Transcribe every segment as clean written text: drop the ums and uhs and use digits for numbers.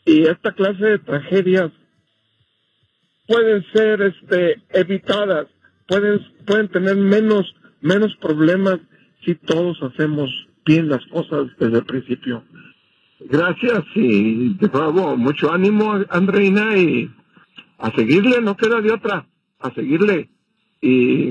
Y esta clase de tragedias pueden ser evitadas, pueden tener menos problemas si todos hacemos bien las cosas desde el principio. Gracias y de nuevo mucho ánimo, Andreina, y a seguirle, no queda de otra, a seguirle. Y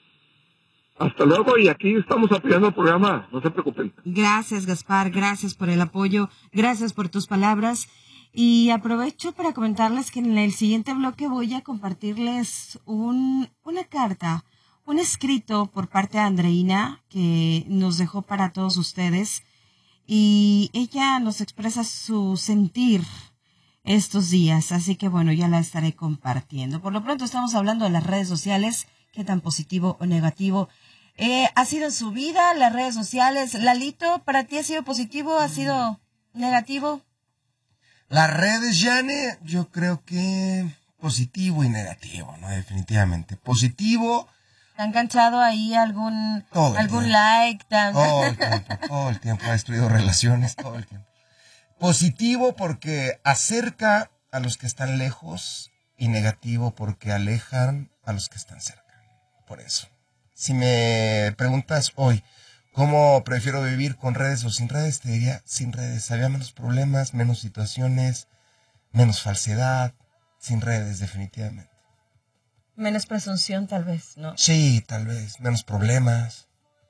hasta luego, y aquí estamos apoyando el programa, no se preocupen. Gracias, Gaspar, gracias por el apoyo, gracias por tus palabras. Y aprovecho para comentarles que en el siguiente bloque voy a compartirles una carta, un escrito por parte de Andreina que nos dejó para todos ustedes. Y ella nos expresa su sentir estos días, así que bueno, ya la estaré compartiendo. Por lo pronto estamos hablando de las redes sociales, qué tan positivo o negativo ha sido en su vida, las redes sociales. Lalito, ¿para ti ha sido positivo, ha sido negativo? Las redes, Yane, yo creo que positivo y negativo, ¿no? Definitivamente. Positivo. ¿Te han enganchado ahí algún like? Todo el tiempo ha destruido relaciones, todo el tiempo. Positivo porque acerca a los que están lejos y negativo porque alejan a los que están cerca. Por eso. Si me preguntas hoy cómo prefiero vivir, con redes o sin redes, te diría sin redes. Había menos problemas, menos situaciones, menos falsedad, sin redes definitivamente. Menos presunción, tal vez, ¿no? Sí, tal vez. Menos problemas.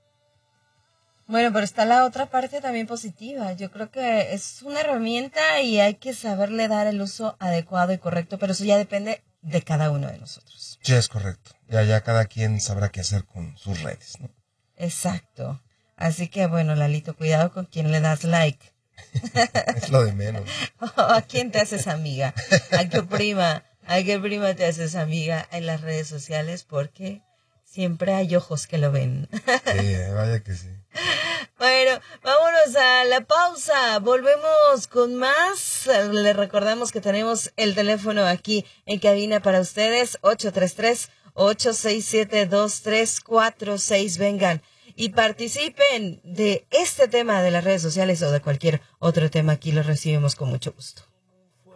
Bueno, pero está la otra parte también positiva. Yo creo que es una herramienta y hay que saberle dar el uso adecuado y correcto, pero eso ya depende de cada uno de nosotros. Sí, es correcto. Ya cada quien sabrá qué hacer con sus redes, ¿no? Exacto. Así que, bueno, Lalito, cuidado con quién le das like. Es lo de menos. ¿A quién te haces amiga? ¿A qué prima? ¿A qué prima te haces amiga en las redes sociales? Porque siempre hay ojos que lo ven. Sí, vaya que sí. Bueno, vámonos a la pausa. Volvemos con más. Le recordamos que tenemos el teléfono aquí en cabina para ustedes. 833-867-2346. Vengan y participen de este tema de las redes sociales o de cualquier otro tema. Aquí los recibimos con mucho gusto.